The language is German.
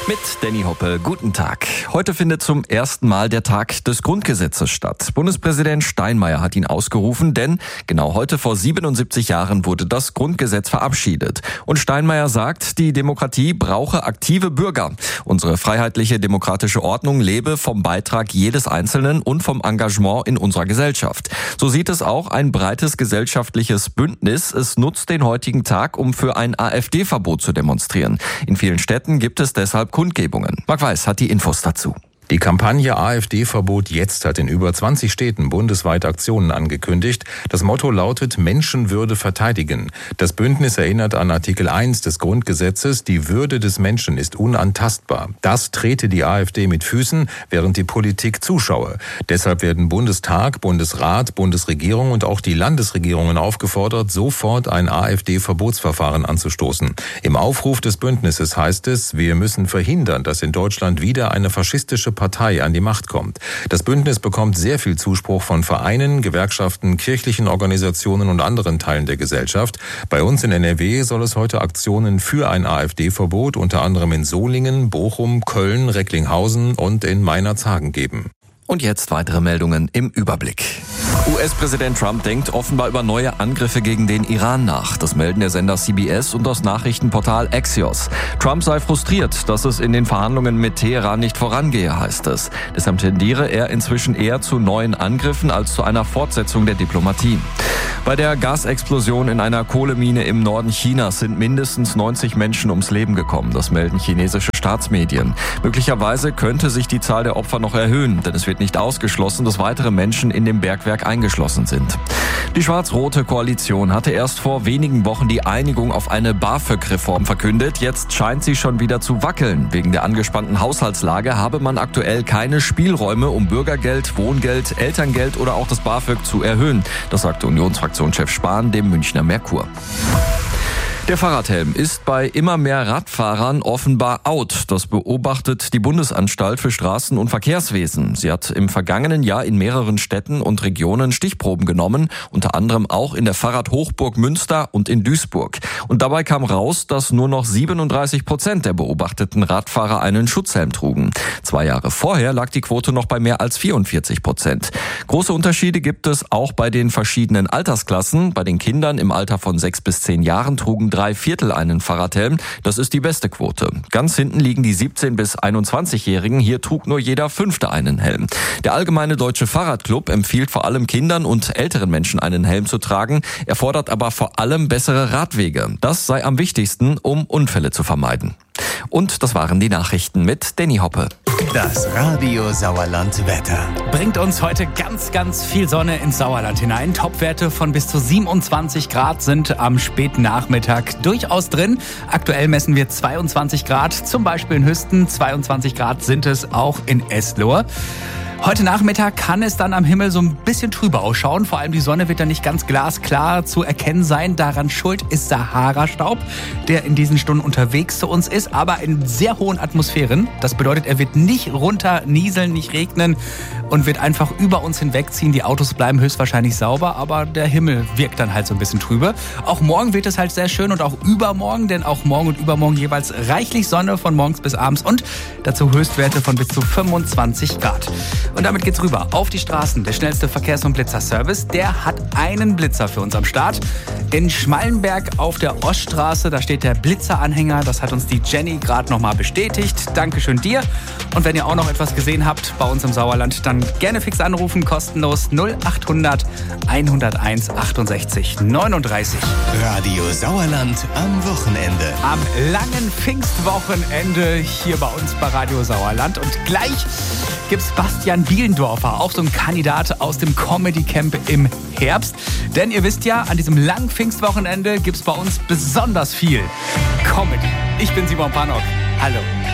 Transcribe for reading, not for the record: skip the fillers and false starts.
Mit Danny Hoppe, guten Tag. Heute findet zum ersten Mal der Tag des Grundgesetzes statt. Bundespräsident Steinmeier hat ihn ausgerufen, denn genau heute vor 77 Jahren wurde das Grundgesetz verabschiedet. Und Steinmeier sagt, die Demokratie brauche aktive Bürger. Unsere freiheitliche demokratische Ordnung lebe vom Beitrag jedes Einzelnen und vom Engagement in unserer Gesellschaft. So sieht es auch ein breites gesellschaftliches Bündnis. Es nutzt den heutigen Tag, um für ein AfD-Verbot zu demonstrieren. In vielen Städten gibt es deshalb Kundgebungen. Marc Weiß hat die Infos dazu. Die Kampagne AfD-Verbot jetzt hat in über 20 Städten bundesweit Aktionen angekündigt. Das Motto lautet Menschenwürde verteidigen. Das Bündnis erinnert an Artikel 1 des Grundgesetzes, die Würde des Menschen ist unantastbar. Das trete die AfD mit Füßen, während die Politik zuschaue. Deshalb werden Bundestag, Bundesrat, Bundesregierung und auch die Landesregierungen aufgefordert, sofort ein AfD-Verbotsverfahren anzustoßen. Im Aufruf des Bündnisses heißt es, wir müssen verhindern, dass in Deutschland wieder eine faschistische Partei an die Macht kommt. Das Bündnis bekommt sehr viel Zuspruch von Vereinen, Gewerkschaften, kirchlichen Organisationen und anderen Teilen der Gesellschaft. Bei uns in NRW soll es heute Aktionen für ein AfD-Verbot unter anderem in Solingen, Bochum, Köln, Recklinghausen und in Meinerzhagen geben. Und jetzt weitere Meldungen im Überblick. US-Präsident Trump denkt offenbar über neue Angriffe gegen den Iran nach. Das melden der Sender CBS und das Nachrichtenportal Axios. Trump sei frustriert, dass es in den Verhandlungen mit Teheran nicht vorangehe, heißt es. Deshalb tendiere er inzwischen eher zu neuen Angriffen als zu einer Fortsetzung der Diplomatie. Bei der Gasexplosion in einer Kohlemine im Norden Chinas sind mindestens 90 Menschen ums Leben gekommen. Das melden chinesische Staatsmedien. Möglicherweise könnte sich die Zahl der Opfer noch erhöhen, denn es wird nicht ausgeschlossen, dass weitere Menschen in dem Bergwerk eingeschlossen sind. Die schwarz-rote Koalition hatte erst vor wenigen Wochen die Einigung auf eine BAföG-Reform verkündet. Jetzt scheint sie schon wieder zu wackeln. Wegen der angespannten Haushaltslage habe man aktuell keine Spielräume, um Bürgergeld, Wohngeld, Elterngeld oder auch das BAföG zu erhöhen. Das sagte Unionsfraktionschef Spahn dem Münchner Merkur. Der Fahrradhelm ist bei immer mehr Radfahrern offenbar out. Das beobachtet die Bundesanstalt für Straßen- und Verkehrswesen. Sie hat im vergangenen Jahr in mehreren Städten und Regionen Stichproben genommen, unter anderem auch in der Fahrradhochburg Münster und in Duisburg. Und dabei kam raus, dass nur noch 37% der beobachteten Radfahrer einen Schutzhelm trugen. 2 Jahre vorher lag die Quote noch bei mehr als 44%. Große Unterschiede gibt es auch bei den verschiedenen Altersklassen. Bei den Kindern im Alter von 6 bis 10 Jahren trugen 3/4 einen Fahrradhelm. Das ist die beste Quote. Ganz hinten liegen die 17- bis 21-Jährigen. Hier trug nur jeder 5. einen Helm. Der Allgemeine Deutsche Fahrradclub empfiehlt vor allem Kindern und älteren Menschen einen Helm zu tragen. Er fordert aber vor allem bessere Radwege. Das sei am wichtigsten, um Unfälle zu vermeiden. Und das waren die Nachrichten mit Danny Hoppe. Das Radio Sauerland Wetter bringt uns heute ganz viel Sonne ins Sauerland hinein. Topwerte von bis zu 27 Grad sind am späten Nachmittag durchaus drin. Aktuell messen wir 22 Grad, zum Beispiel in Hüsten. 22 Grad sind es auch in Eslohe. Heute Nachmittag kann es dann am Himmel so ein bisschen trüber ausschauen. Vor allem die Sonne wird dann nicht ganz glasklar zu erkennen sein. Daran schuld ist Sahara-Staub, der in diesen Stunden unterwegs zu uns ist, aber in sehr hohen Atmosphären. Das bedeutet, er wird nicht runter nieseln, nicht regnen und wird einfach über uns hinwegziehen. Die Autos bleiben höchstwahrscheinlich sauber, aber der Himmel wirkt dann halt so ein bisschen trübe. Auch morgen wird es halt sehr schön und auch übermorgen, denn auch morgen und übermorgen jeweils reichlich Sonne von morgens bis abends und dazu Höchstwerte von bis zu 25 Grad. Und damit geht's rüber auf die Straßen. Der schnellste Verkehrs- und Blitzerservice, der hat einen Blitzer für uns am Start. In Schmallenberg auf der Oststraße, da steht der Blitzeranhänger. Das hat uns die Jenny gerade nochmal bestätigt. Dankeschön dir. Und wenn ihr auch noch etwas gesehen habt bei uns im Sauerland, dann gerne fix anrufen, kostenlos 0800 101 68 39. Radio Sauerland am Wochenende. Am langen Pfingstwochenende hier bei uns bei Radio Sauerland. Und gleich gibt's Bastian Bielendorfer, auch so ein Kandidat aus dem Comedy Camp im Herbst. Denn ihr wisst ja, an diesem langen Pfingstwochenende gibt's bei uns besonders viel Comedy. Ich bin Simon Panok. Hallo.